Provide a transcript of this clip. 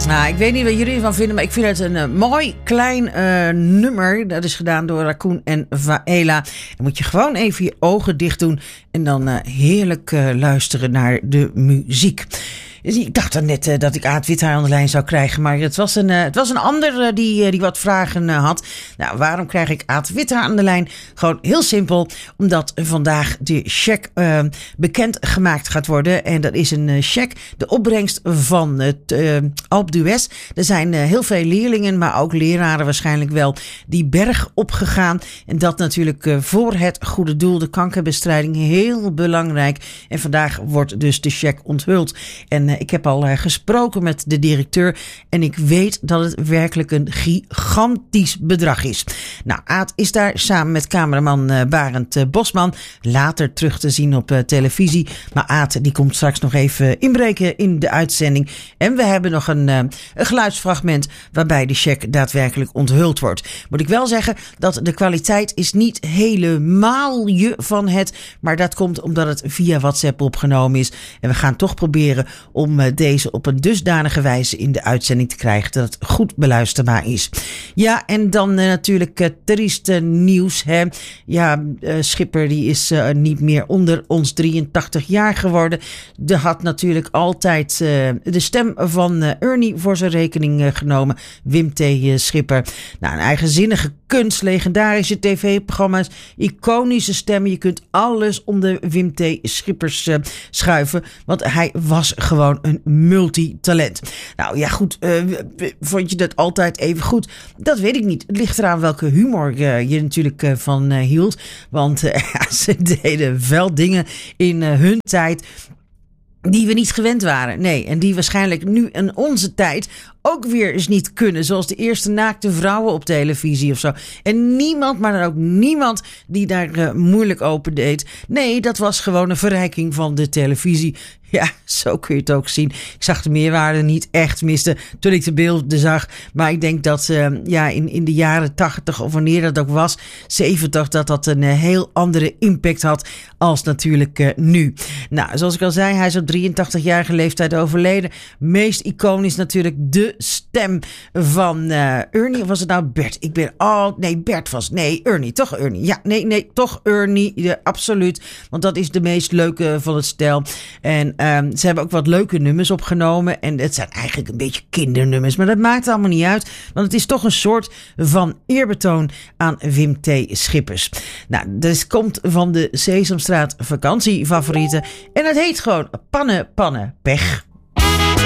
Nou, ik weet niet wat jullie ervan vinden, maar ik vind het een mooi klein nummer. Dat is gedaan door Raccoon en Vaela. Dan moet je gewoon even je ogen dicht doen en dan heerlijk luisteren naar de muziek. Ik dacht dan net dat ik Aad Withaar aan de lijn zou krijgen, maar het was een ander die wat vragen had. Nou, waarom krijg ik Aad Withaar aan de lijn? Gewoon heel simpel, omdat vandaag de cheque bekendgemaakt gaat worden. En dat is een cheque, de opbrengst van het Alpe d'Huez. Er zijn heel veel leerlingen, maar ook leraren waarschijnlijk wel, die berg opgegaan. En dat natuurlijk voor het goede doel, de kankerbestrijding, heel belangrijk. En vandaag wordt dus de cheque onthuld. En ik heb al gesproken met de directeur en ik weet dat het werkelijk een gigantisch bedrag is. Nou, Aad is daar samen met cameraman Barend Bosman later terug te zien op televisie. Maar Aad die komt straks nog even inbreken in de uitzending. En we hebben nog een geluidsfragment waarbij de cheque daadwerkelijk onthuld wordt. Moet ik wel zeggen dat de kwaliteit is niet helemaal je van het, maar dat komt omdat het via WhatsApp opgenomen is. En we gaan toch proberen om deze op een dusdanige wijze in de uitzending te krijgen dat het goed beluisterbaar is. Ja, en dan natuurlijk trieste nieuws. Hè? Ja, Schipper die is niet meer onder ons 83 jaar geworden. Die had natuurlijk altijd de stem van Ernie voor zijn rekening genomen. Wim T. Schipper. Nou, een eigenzinnige kunst, legendarische tv-programma's, iconische stemmen. Je kunt alles onder Wim T. Schippers schuiven, want hij was gewoon een multitalent. Nou ja, goed, vond je dat altijd even goed? Dat weet ik niet. Het ligt eraan welke humor je natuurlijk van hield. Want ze deden wel dingen in hun tijd die we niet gewend waren. Nee, en die waarschijnlijk nu in onze tijd ook weer eens niet kunnen. Zoals de eerste naakte vrouwen op televisie of zo. En niemand, maar dan ook niemand die daar moeilijk over deed. Nee, dat was gewoon een verrijking van de televisie. Ja, zo kun je het ook zien. Ik zag de meerwaarde niet echt missen toen ik de beelden zag. Maar ik denk dat in de jaren 80 of wanneer dat ook was, 70, dat een heel andere impact had als natuurlijk nu. Nou, zoals ik al zei, hij is op 83-jarige leeftijd overleden. Meest iconisch natuurlijk de stem van Ernie. Of was het nou Bert? Bert was. Nee, Ernie. Toch Ernie. Ja, nee, toch Ernie. Ja, absoluut. Want dat is de meest leuke van het stel. En ze hebben ook wat leuke nummers opgenomen. En het zijn eigenlijk een beetje kindernummers. Maar dat maakt allemaal niet uit. Want het is toch een soort van eerbetoon aan Wim T. Schippers. Nou, dus komt van de Sesamstraat vakantiefavorieten. En het heet gewoon Pannen, Pannen, Pech.